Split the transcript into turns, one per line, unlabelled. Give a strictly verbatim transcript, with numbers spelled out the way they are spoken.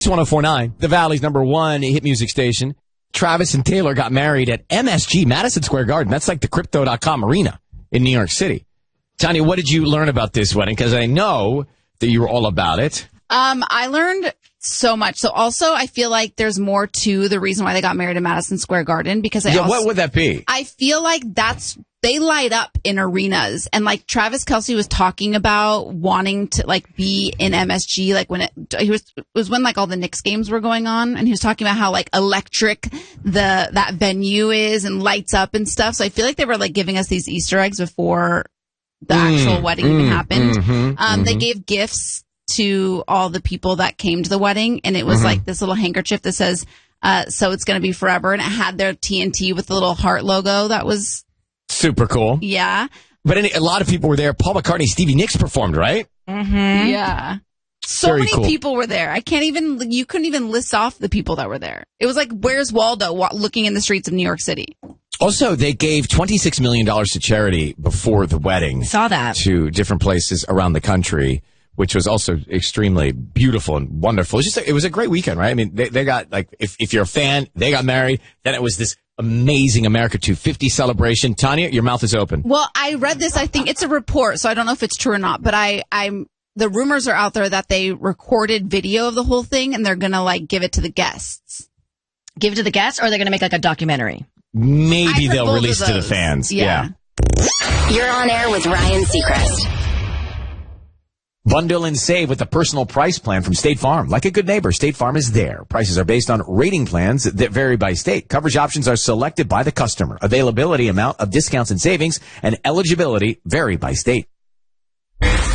one oh four point nine, the Valley's number one hit music station. Travis and Taylor got married at M S G, Madison Square Garden. That's like the Crypto dot com arena in New York City. Tanya, what did you learn about this wedding? Because I know that you were all about it.
Um, I learned so much. So also, I feel like there's more to the reason why they got married in Madison Square Garden. Because I
yeah,
also,
what would that be?
I feel like that's, they light up in arenas. And like Travis Kelce was talking about wanting to like be in M S G, like when it, he was, it was when like all the Knicks games were going on. And he was talking about how like electric the, that venue is and lights up and stuff. So I feel like they were like giving us these Easter eggs before the mm, actual wedding mm, even happened. Mm-hmm, um, mm-hmm. They gave gifts to all the people that came to the wedding. And it was mm-hmm. like this little handkerchief that says, uh, so it's going to be forever. And it had their T N T with the little heart logo. That was
super cool.
Yeah.
But any, a lot of people were there. Paul McCartney, Stevie Nicks performed, right?
Mm-hmm. Yeah. So
Very
many
cool.
people were there. I can't even, you couldn't even list off the people that were there. It was like, where's Waldo wa- looking in the streets of New York City?
Also, they gave twenty-six million dollars to charity before the wedding.
Saw that.
To different places around the country, which was also extremely beautiful and wonderful. It was just, a, it was a great weekend, right? I mean, they, they got, like, if, if you're a fan, they got married. Then it was this amazing America two fifty celebration. Tanya, your mouth is open.
Well, I read this. I think it's a report, so I don't know if it's true or not, but I, I'm, the rumors are out there that they recorded video of the whole thing and they're going to like give it to the guests.
Give it to the guests, or are they going to make like a documentary?
Maybe they'll release to the fans.
Yeah.
yeah.
You're on air with Ryan Seacrest.
Bundle and save with the personal price plan from State Farm. Like a good neighbor, State Farm is there. Prices are based on rating plans that vary by state. Coverage options are selected by the customer. Availability, amount of discounts and savings, and eligibility vary by state.